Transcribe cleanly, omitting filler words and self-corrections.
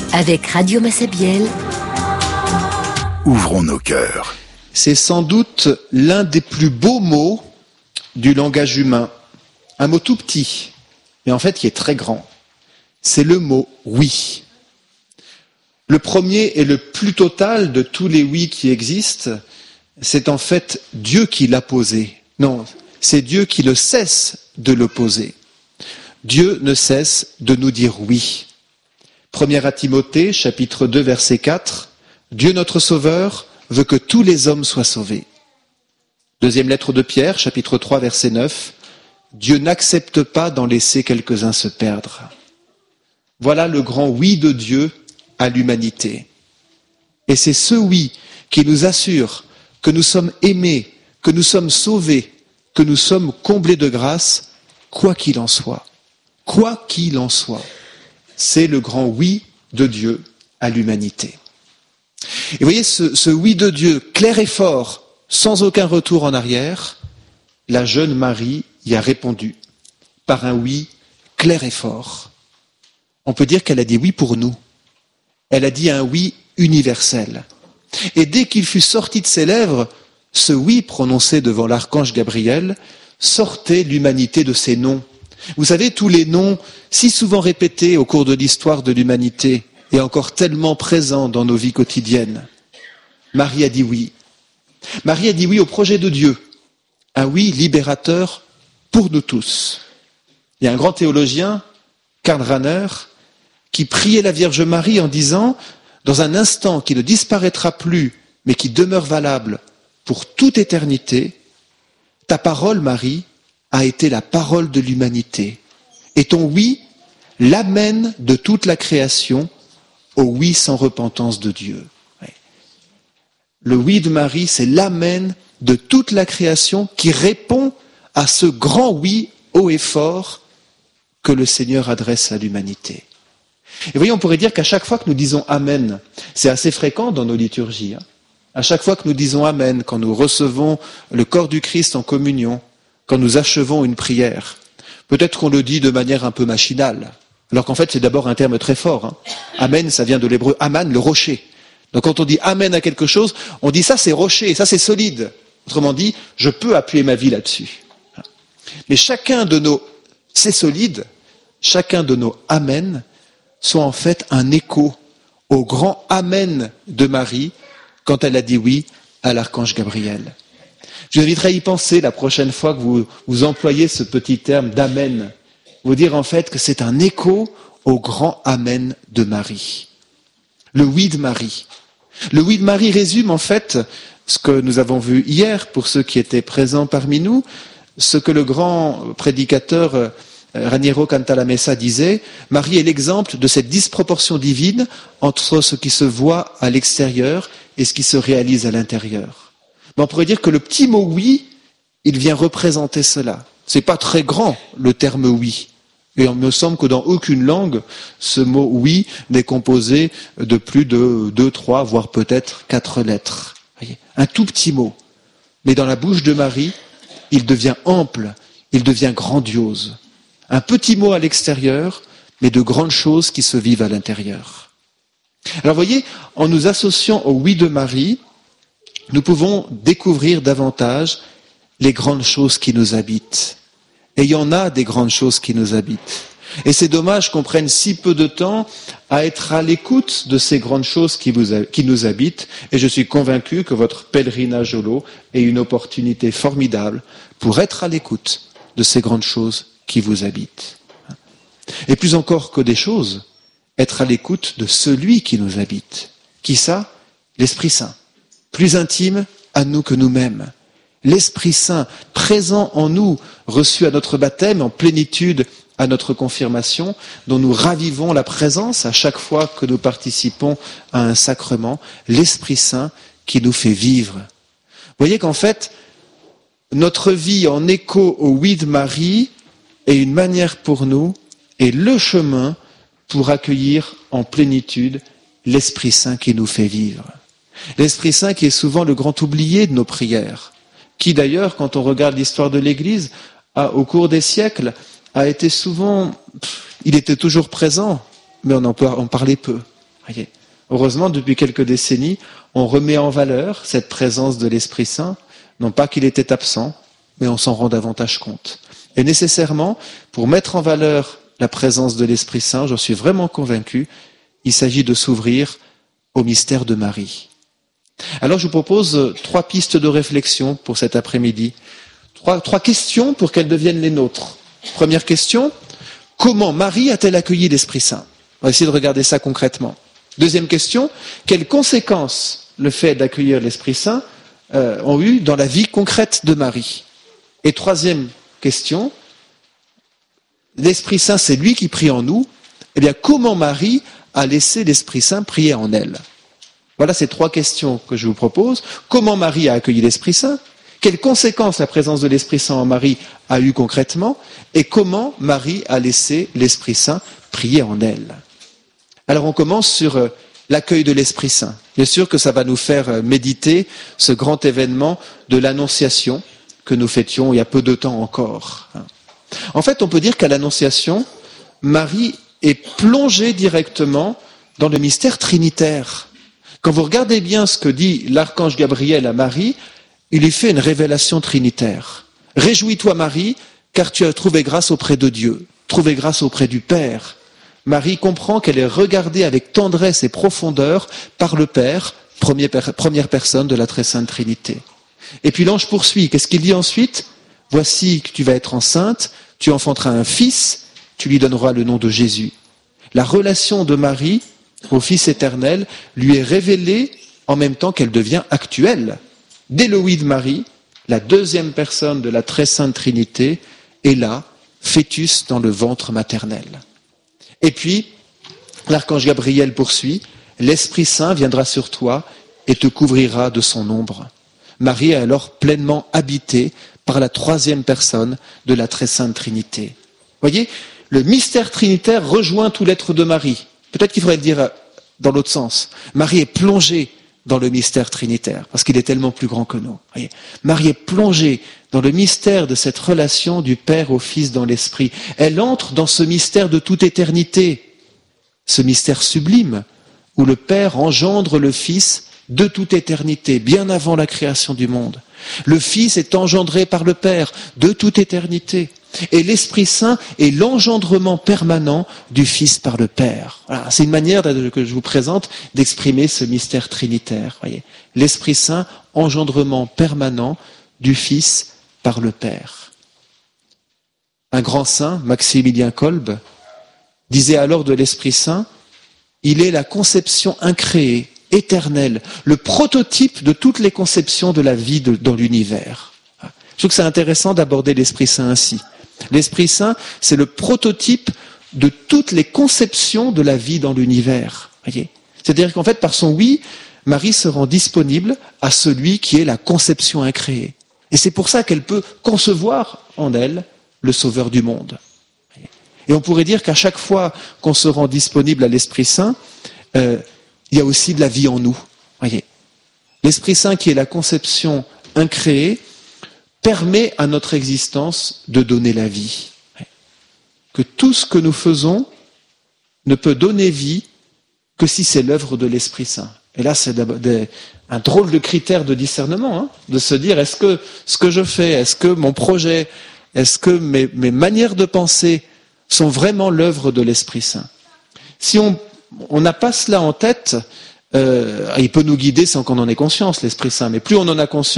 Avec Radio Massabielle, ouvrons nos cœurs. C'est sans doute l'un des plus beaux mots du langage humain. Un mot tout petit, mais en fait qui est très grand. C'est le mot « oui ». Le premier et le plus total de tous les « oui » qui existent, c'est en fait Dieu qui l'a posé. Non, c'est Dieu qui ne cesse de le poser. Dieu ne cesse de nous dire « oui ». 1 Timothée, chapitre 2, verset 4, « Dieu notre Sauveur veut que tous les hommes soient sauvés ». Deuxième lettre de Pierre, chapitre 3, verset 9, « Dieu n'accepte pas d'en laisser quelques-uns se perdre ». Voilà le grand oui de Dieu à l'humanité. Et c'est ce oui qui nous assure que nous sommes aimés, que nous sommes sauvés, que nous sommes comblés de grâce, quoi qu'il en soit. Quoi qu'il en soit. C'est le grand oui de Dieu à l'humanité. Et vous voyez, ce oui de Dieu, clair et fort, sans aucun retour en arrière, la jeune Marie y a répondu par un oui clair et fort. On peut dire qu'elle a dit oui pour nous. Elle a dit un oui universel. Et dès qu'il fut sorti de ses lèvres, ce oui prononcé devant l'archange Gabriel sortait l'humanité de ses noms. Vous savez, tous les noms si souvent répétés au cours de l'histoire de l'humanité et encore tellement présents dans nos vies quotidiennes. Marie a dit oui. Marie a dit oui au projet de Dieu. Un oui libérateur pour nous tous. Il y a un grand théologien, Karl Rahner, qui priait la Vierge Marie en disant, dans un instant qui ne disparaîtra plus, mais qui demeure valable pour toute éternité, ta parole, Marie, a été la parole de l'humanité. Et ton oui l'amène de toute la création au oui sans repentance de Dieu. Le oui de Marie, c'est l'amène de toute la création qui répond à ce grand oui haut et fort que le Seigneur adresse à l'humanité. Et vous voyez, on pourrait dire qu'à chaque fois que nous disons Amen, c'est assez fréquent dans nos liturgies. À chaque fois que nous disons Amen, quand nous recevons le corps du Christ en communion, quand nous achevons une prière, peut-être qu'on le dit de manière un peu machinale, alors qu'en fait c'est d'abord un terme très fort. Amen, ça vient de l'hébreu Aman, le rocher. Donc quand on dit Amen à quelque chose, on dit ça c'est rocher, ça c'est solide. Autrement dit, je peux appuyer ma vie là-dessus. Mais chacun de nos c'est solide, chacun de nos Amen sont en fait un écho au grand Amen de Marie quand elle a dit oui à l'archange Gabriel. Je vous inviterai à y penser la prochaine fois que vous employez ce petit terme d'Amen. Vous dire en fait que c'est un écho au grand Amen de Marie. Le oui de Marie. Le oui de Marie résume en fait ce que nous avons vu hier pour ceux qui étaient présents parmi nous, ce que le grand prédicateur Raniero Cantalamessa disait, Marie est l'exemple de cette disproportion divine entre ce qui se voit à l'extérieur et ce qui se réalise à l'intérieur. Mais on pourrait dire que le petit mot oui, il vient représenter cela. C'est pas très grand, le terme oui. Et il me semble que dans aucune langue, ce mot oui n'est composé de plus de 2, 3, voire peut-être 4 lettres. Voyez, un tout petit mot. Mais dans la bouche de Marie, il devient ample, il devient grandiose. Un petit mot à l'extérieur, mais de grandes choses qui se vivent à l'intérieur. Alors vous voyez, en nous associant au oui de Marie, nous pouvons découvrir davantage les grandes choses qui nous habitent. Et il y en a des grandes choses qui nous habitent. Et c'est dommage qu'on prenne si peu de temps à être à l'écoute de ces grandes choses qui nous habitent. Et je suis convaincu que votre pèlerinage au lot est une opportunité formidable pour être à l'écoute de ces grandes choses qui vous habitent. Et plus encore que des choses, être à l'écoute de celui qui nous habite. Qui ça ? L'Esprit Saint. Plus intime à nous que nous-mêmes. L'Esprit Saint, présent en nous, reçu à notre baptême, en plénitude à notre confirmation, dont nous ravivons la présence à chaque fois que nous participons à un sacrement, l'Esprit Saint qui nous fait vivre. Vous voyez qu'en fait, notre vie en écho au oui de Marie est une manière pour nous et le chemin pour accueillir en plénitude l'Esprit Saint qui nous fait vivre. L'Esprit Saint qui est souvent le grand oublié de nos prières, qui d'ailleurs, quand on regarde l'histoire de l'Église, au cours des siècles, a été souvent, il était toujours présent, mais on en parlait peu. Voyez. Heureusement, depuis quelques décennies, on remet en valeur cette présence de l'Esprit Saint, non pas qu'il était absent, mais on s'en rend davantage compte. Et nécessairement, pour mettre en valeur la présence de l'Esprit Saint, j'en suis vraiment convaincu, il s'agit de s'ouvrir au mystère de Marie. Alors je vous propose 3 pistes de réflexion pour cet après-midi. 3 questions pour qu'elles deviennent les nôtres. Première question, comment Marie a-t-elle accueilli l'Esprit Saint? On va essayer de regarder ça concrètement. Deuxième question, quelles conséquences le fait d'accueillir l'Esprit Saint ont eu dans la vie concrète de Marie? Et troisième question, l'Esprit Saint, c'est lui qui prie en nous. Eh bien, comment Marie a laissé l'Esprit Saint prier en elle? Voilà ces 3 questions que je vous propose. Comment Marie a accueilli l'Esprit Saint? Quelles conséquences la présence de l'Esprit Saint en Marie a eu concrètement? Et comment Marie a laissé l'Esprit Saint prier en elle? Alors on commence sur l'accueil de l'Esprit Saint. Bien sûr que ça va nous faire méditer ce grand événement de l'Annonciation que nous fêtions il y a peu de temps encore. En fait, on peut dire qu'à l'Annonciation, Marie est plongée directement dans le mystère trinitaire. Quand vous regardez bien ce que dit l'archange Gabriel à Marie, il lui fait une révélation trinitaire. Réjouis-toi Marie, car tu as trouvé grâce auprès de Dieu, trouvé grâce auprès du Père. Marie comprend qu'elle est regardée avec tendresse et profondeur par le Père, première personne de la très sainte Trinité. Et puis l'ange poursuit. Qu'est-ce qu'il dit ensuite? Voici que tu vas être enceinte, tu enfanteras un fils, tu lui donneras le nom de Jésus. La relation de Marie au Fils éternel lui est révélée en même temps qu'elle devient actuelle. Dès le oui de Marie, la deuxième personne de la très sainte Trinité est là, fœtus dans le ventre maternel. Et puis, l'archange Gabriel poursuit, l'Esprit Saint viendra sur toi et te couvrira de son ombre. Marie est alors pleinement habitée par la troisième personne de la très sainte Trinité. Voyez, le mystère trinitaire rejoint tout l'être de Marie. Peut-être qu'il faudrait le dire dans l'autre sens. Marie est plongée dans le mystère trinitaire, parce qu'il est tellement plus grand que nous. Voyez, Marie est plongée dans le mystère de cette relation du Père au Fils dans l'Esprit. Elle entre dans ce mystère de toute éternité, ce mystère sublime, où le Père engendre le Fils de toute éternité, bien avant la création du monde. Le Fils est engendré par le Père de toute éternité. Et l'Esprit Saint est l'engendrement permanent du Fils par le Père. Voilà, c'est une manière que je vous présente d'exprimer ce mystère trinitaire. Voyez, l'Esprit Saint, engendrement permanent du Fils par le Père. Un grand saint, Maximilien Kolbe, disait alors de l'Esprit Saint, il est la conception incréée, éternelle, le prototype de toutes les conceptions de la vie dans l'univers. Je trouve que c'est intéressant d'aborder l'Esprit Saint ainsi. L'Esprit Saint, c'est le prototype de toutes les conceptions de la vie dans l'univers. Voyez ? C'est-à-dire qu'en fait, par son oui, Marie se rend disponible à celui qui est la conception incréée. Et c'est pour ça qu'elle peut concevoir en elle le Sauveur du monde. Et on pourrait dire qu'à chaque fois qu'on se rend disponible à l'Esprit Saint, il y a aussi de la vie en nous. Voyez ? L'Esprit Saint, qui est la conception incréée, permet à notre existence de donner la vie. Que tout ce que nous faisons ne peut donner vie que si c'est l'œuvre de l'Esprit Saint. Et là, c'est un drôle de critère de discernement, de se dire, est-ce que ce que je fais, est-ce que mon projet, est-ce que mes manières de penser sont vraiment l'œuvre de l'Esprit Saint? Si on n'a pas cela en tête, il peut nous guider sans qu'on en ait conscience, l'Esprit Saint, mais plus on en a conscience,